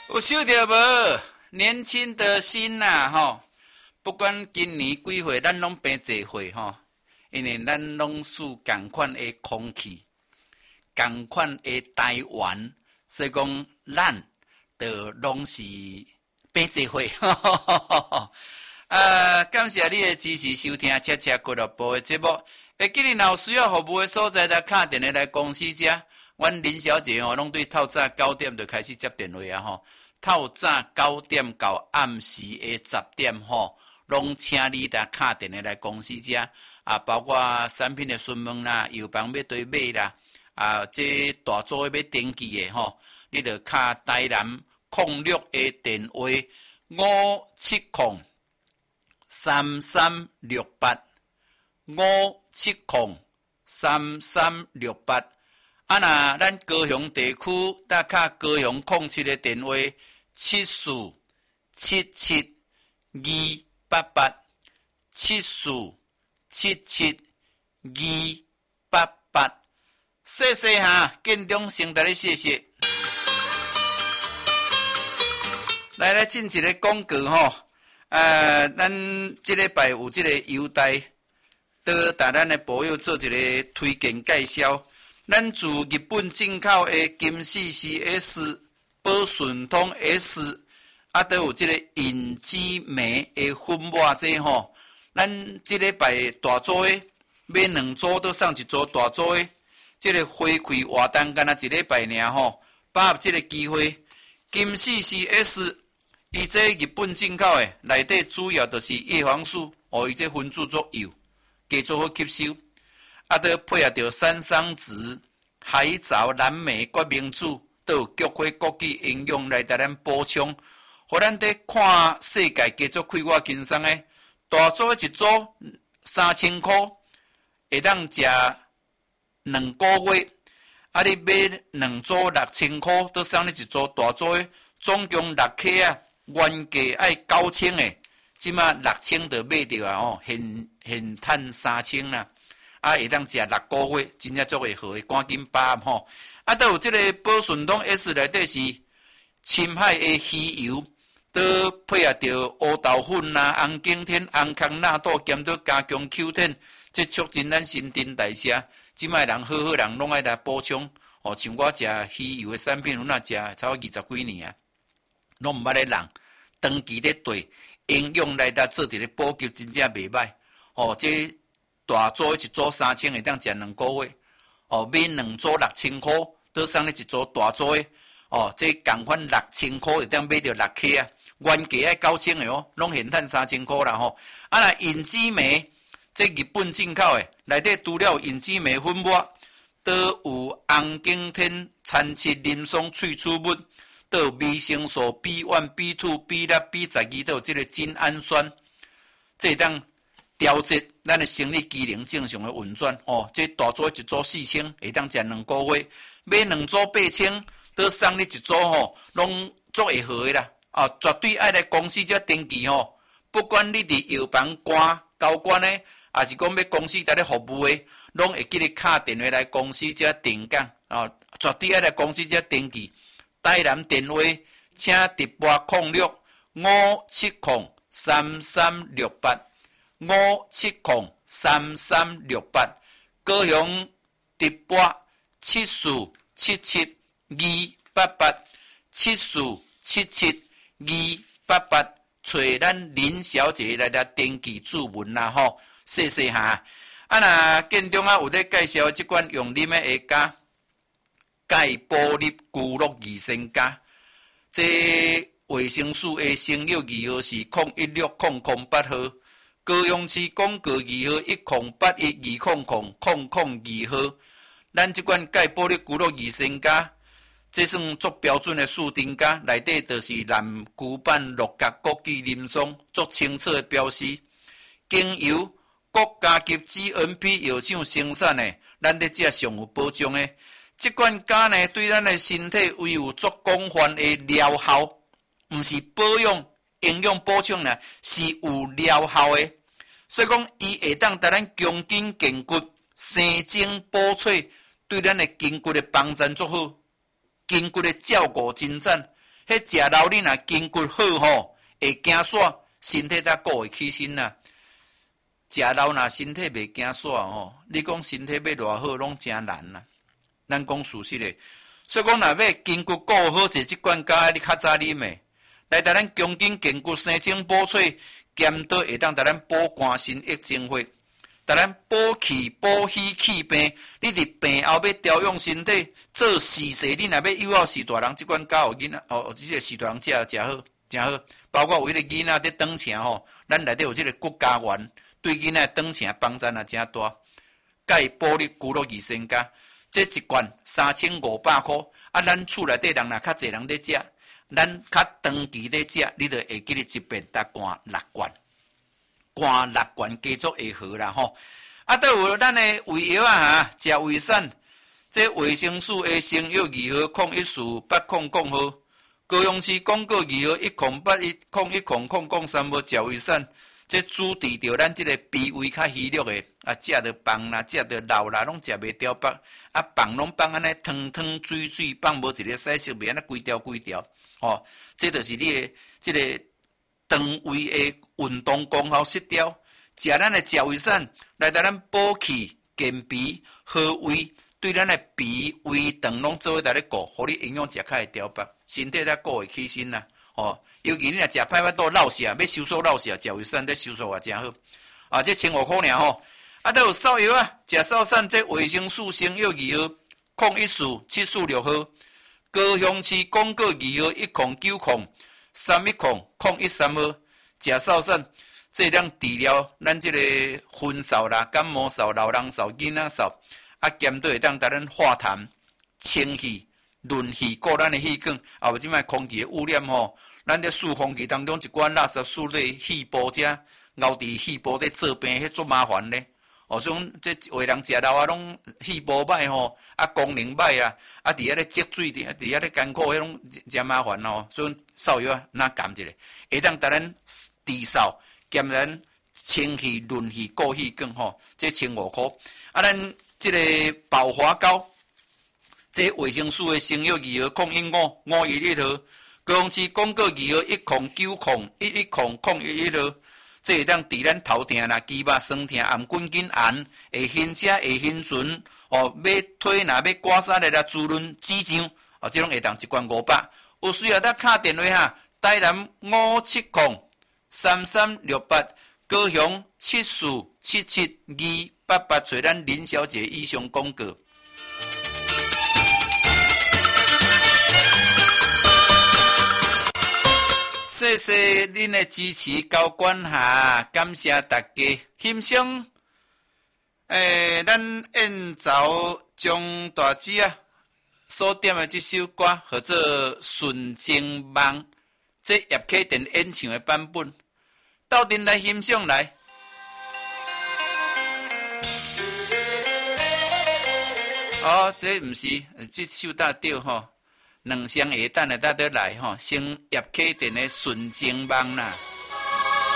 有收到无？年轻的心呐，吼！不管今年几岁，咱拢变侪岁吼，因为咱拢属同款的空气，同款的台湾，所以讲咱就拢是变侪岁。感谢你的支持收听恰恰俱乐部的节目。今日若有需要服务的所在，来打电话来公司遮。阮林小姐吼，拢对透早9点就开始接电话啊吼。透早9点到暗时的10点吼，拢请你来打电话来公司遮包括产品的询问啦，药房要对买啦这大组的要登记的吼，你着打台南06的电话5703368，5703368。若咱高雄地区打卡高雄07的电话7477288774772888。谢谢哈，建中先代你谢谢。来进一个广告吼，咱这礼拜有这个优待，都带咱的朋友做一个推荐介绍。咱自日本进口的金4CC、保顺通 S， 都有这个隐基酶的粉末这吼。咱这礼拜大组的买2组都送1组大组的，这个花开活动干那一礼拜尔吼，把握这个机会。金4CC， 伊这日本进口的，内底主要就是叶黄素，伊这分子做油，加做好吸收。都配合着山桑子、海藻、蓝莓、决明子，都有菊花、枸杞营养来带咱补充，互咱在看世界加做开外轻松的。大组1组3000块，会当食2个月。你买2组6000块，都送你1组大组的，总共6克原价爱9000的，即马6000就买着现赚3000啦。会当食6个月，真正足会好诶，赶紧把握吼。都有这个保顺通 S 内底是深海诶鱼油，都配合着乌豆粉啦、红景天、红康纳豆，兼着加强 Q10， 这促进咱新陈代谢。即卖人好人拢爱来补充，像我食鱼油诶产品，我若食超过20几年啊，拢毋捌咧人长期咧对营养来搭做一个补给，真正袂歹。这大组1组3000，会当食2个月。买2组6000块，都送你1组大组的。这同款6000块会当买到6克啊，原价爱9000的哦，拢现赚3000块啦吼。若隐基酶，这日本进口的，内底除了隐基酶粉末，都有红景天、参七林松萃取物，都有维生素 B1、B2、B6、B12，都有这个精氨酸，这当调节咱的生理机能正常的运转这大组1组4000，会当食2个月；买2组8000，都送你1组拢足会好的啦绝对爱来公司遮登记不管你伫药房关交关的，还是讲要公司在咧服务的，拢会记你打电话来公司遮定岗绝对爱来公司遮登记。台南电话请直拨06573368，5703368，高雄直拨7477288774772888，找咱林小姐来登记注文啦吼，谢谢哈。若建中有咧介绍即款用啉的下家钙玻璃骨碌益生加，这卫生署的生药2号是016008号，高雄市广告2号10812000002号。咱即款钙玻璃骨碌益生加，这算足标准的树丁加，内底就是蓝骨板、鹿角、枸杞、林松，足清楚的标示。经由国家级 GMP 药厂生产的，咱咧遮上有保障的。即款钾呢，对咱的身体有足广泛的疗效，毋是保养、营养补充呢，是有疗效的。所以讲，伊会当带咱强筋健骨、生精补髓，对咱的筋骨的帮助足好，筋骨的照顾真赞。 迄食老你若筋骨好吼，会惊煞，身体才顾会起身呐。食老若身体袂惊煞吼，你讲身体要偌好，拢真难呐。咱讲事实诶，所以讲若要筋骨顾好势，即罐咖你较早啉诶，来带咱强筋健骨、生精补髓，兼倒会当带咱补肝肾益精血。带咱补气、补虚、气病，你伫病后要调养身体，做事势，你若要幼后是大人，即款教囡仔即个是大人食诚好，诚好。包括有迄个囡仔伫长城吼，咱内底有即个骨家园，对囡仔长城帮助也诚大。钙补力骨肉益身家，这一罐3500块，啊，咱厝内底人若较侪人咧食，咱较长期咧食，你就会记得一遍搭罐6罐。肝6罐加足会好啦吼，啊，都有咱的胃药啊，食胃散，这维生素 A 生药2号014800号，高雄市广告2号108101003号食胃散，这主治着咱这个脾胃较虚弱的，啊，食着饭啦，食着肉啦，拢食袂掉饱，啊，饭拢放安尼汤汤水水，放无一个细色，袂安尼规条，吼，这就是你的这个。肠胃的运动功效失调，食咱的食胃散来带咱补气、健脾、好胃，对咱的脾胃肠拢做伙来咧顾，互你营养食较会调饱，身体才顾会起身呐。哦，尤其你若食歹法度落瀉，要收缩落瀉，食胃散咧收缩也真好。啊，这1500块尔吼，啊，都有扫药啊，食扫散这维生素生药2号014746号，高雄市广告2号109031013号，食扫散，这能治疗咱这个昏扫啦、感冒扫、老人扫、囡仔扫，啊，兼对会当带咱化痰、清气、润气，顾咱的气管。啊，有即摆空气的污染吼，咱咧数空气当中一寡垃圾输咧气部遮，熬伫气部咧做病，迄足麻烦咧。哦，所以这有人食老啊，拢气部歹吼，啊功能歹啊，啊伫遐咧积水，伫遐咧艰苦，迄拢真麻烦吼。所以扫药啊，哪减一个，会当带咱治扫，兼咱清气润气、顾气管吼，这1500块。啊，咱这个宝华膏，这维生素的生药2号015511号，高雄市广告2号109011001号。这会当治咱头疼啦、肌肉酸痛、暗滚筋寒、下晕车、下晕船，哦，要腿若要刮痧来滋润指肠，哦，这种会当1罐500。有需要咱打电话哈，台南5703368，高雄74772888，找咱林小姐以上广告。谢谢恁的支持，高管下，感谢大家欣赏。咱演奏张大姊啊所点的这首歌，叫做《纯情梦》，这叶启田演唱的版本，斗阵来欣赏来。哦，这毋是，这首搭对吼。2双下等下搭倒来吼，先叶启田的《纯情梦》啦。